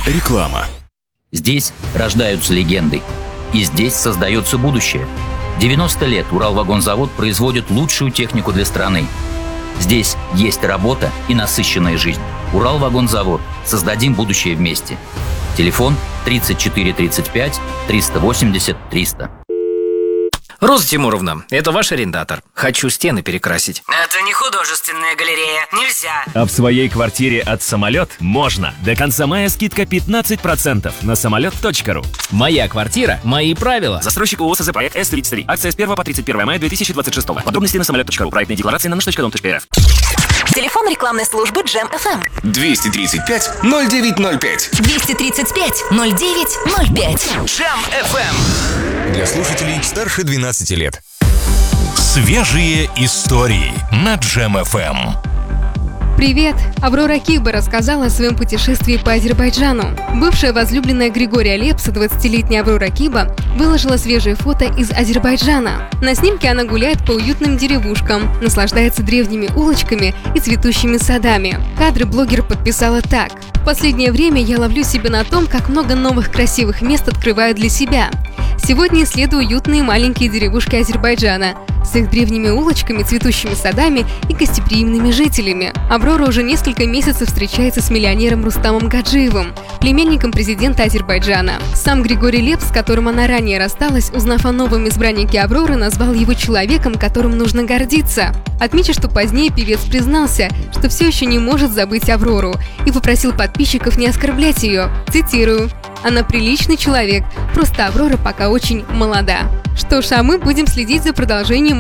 Реклама. Здесь рождаются легенды. И здесь создается будущее. 90 лет Уралвагонзавод производит лучшую технику для страны. Здесь есть работа и насыщенная жизнь. Уралвагонзавод. Создадим будущее вместе. Телефон 34 35 380 300. Роза Тимуровна, это ваш арендатор. Хочу стены перекрасить. Это не художественная галерея, нельзя. А в своей квартире от «Самолет» можно. До конца мая скидка 15% на самолет.ру. Моя квартира, мои правила. Застройщик ООО СЗП С-33. Акция с 1 по 31 мая 2026. Подробности на самолет.ру. Проектные декларации на nаш.дом.рф. Телефон рекламной службы Джем FM 235 0905. 235 0905. Джем FM. Для слушателей старше 12 лет. Свежие истории на Джем FM. Привет! Аврора Киба рассказала о своем путешествии по Азербайджану. Бывшая возлюбленная Григория Лепса, 20-летняя Аврора Киба, выложила свежие фото из Азербайджана. На снимке она гуляет по уютным деревушкам, наслаждается древними улочками и цветущими садами. Кадры блогер подписала так: «В последнее время я ловлю себя на том, как много новых красивых мест открываю для себя. Сегодня исследую уютные маленькие деревушки Азербайджана с их древними улочками, цветущими садами и гостеприимными жителями». Аврора уже несколько месяцев встречается с миллионером Рустамом Гаджиевым, племянником президента Азербайджана. Сам Григорий Лепс, с которым она ранее рассталась, узнав о новом избраннике Авроры, назвал его человеком, которым нужно гордиться. Отмечу, что позднее певец признался, что все еще не может забыть Аврору и попросил подписчиков не оскорблять ее. Цитирую: «Она приличный человек, просто Аврора пока очень молода». Что ж, а мы будем следить за продолжением